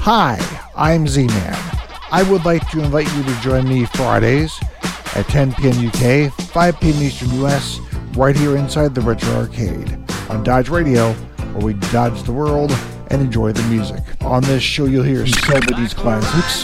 Hi, I'm Z-Man. I would like to invite you to join me Fridays at 10 p.m. UK, 5 p.m. Eastern US, right here inside the Retro Arcade on Dodge Radio, where we dodge the world and enjoy the music. On this show, you'll hear 70s classics,